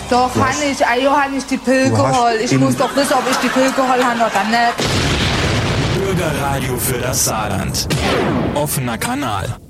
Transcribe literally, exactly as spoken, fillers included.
Doch, han ich, ah, jo, han ich die Pille geholt. Ich muss doch wissen, ob ich die Pille geholt habe oder nicht. Bürgerradio für das Saarland. Offener Kanal.